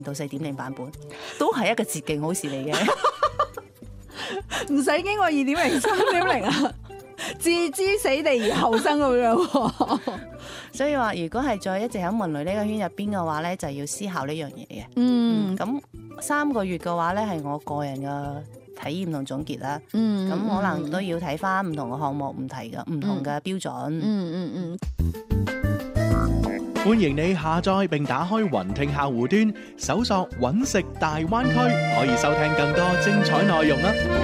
到4.0版本，都係一個捷徑好事嚟嘅。 唔使經過2.0、3.0啊，置之死地而後生咁樣喎。 所以話，如果係再一直喺文雷呢個圈入邊嘅話咧，就要思考呢樣嘢嘅。咁3個月嘅話咧，係我個人嘅體驗同總結啦。咁可能都要睇翻唔同嘅項目、唔同嘅標準。 歡迎你下載並打開雲聽客戶端，搜索揾食大灣區，可以收聽更多精彩內容啦。